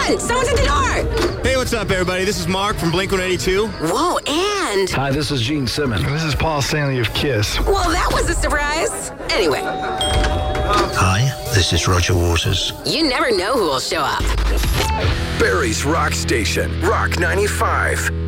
on! Someone's at the door! Hey, what's up, everybody? This is Mark from Blink-182. Whoa, and... Hi, this is Gene Simmons. This is Paul Stanley of KISS. Well, that was a surprise. Anyway. Hi, this is Roger Waters. You never know who will show up. Barrie's Rock Station, Rock 95.